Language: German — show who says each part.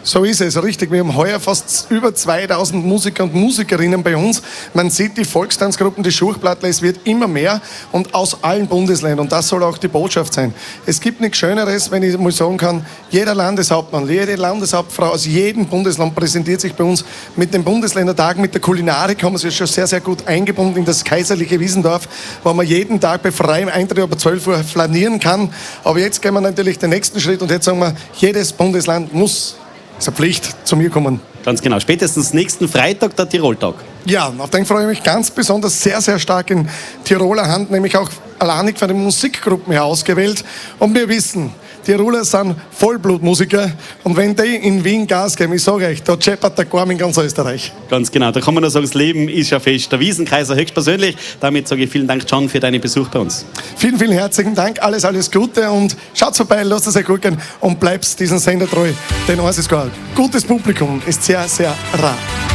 Speaker 1: So ist es, richtig. Wir haben heuer fast über 2000 Musiker und Musikerinnen bei uns. Man sieht die Volkstanzgruppen, die Schurchplattler, es wird immer mehr und aus allen Bundesländern. Und das soll auch die Botschaft sein. Es gibt nichts Schöneres, wenn ich mal sagen kann, jeder Landeshauptmann, jede Landeshauptfrau aus jedem Bundesland präsentiert sich bei uns mit den Bundesländertagen, mit der Kulinarik haben wir sich schon sehr, sehr gut eingebunden in das kaiserliche Wiesendorf, wo man jeden Tag bei freiem Eintritt über 12 Uhr flanieren kann. Aber jetzt gehen wir natürlich den nächsten Schritt und jetzt sagen wir, jedes Bundesland muss, ist eine Pflicht, zu mir kommen.
Speaker 2: Ganz genau. Spätestens nächsten Freitag der Tiroltag.
Speaker 1: Ja, auf den freue ich mich ganz besonders sehr, sehr stark in Tiroler Hand, nämlich auch alleinig von den Musikgruppen her ausgewählt. Und wir wissen, Tiroler sind Vollblutmusiker und wenn die in Wien Gas geben, ich sage euch, da scheppert der Gorm in ganz Österreich.
Speaker 2: Ganz genau. Da kann man nur sagen, das Leben ist ja fest. Der Wiesenkaiser höchstpersönlich. Damit sage ich vielen Dank, John, für deinen Besuch bei uns.
Speaker 1: Vielen, vielen herzlichen Dank. Alles, alles Gute und schaut vorbei, lasst es euch gut gehen und bleibt diesen Sender treu. Denn eins ist klar, gutes Publikum ist sehr, sehr rar.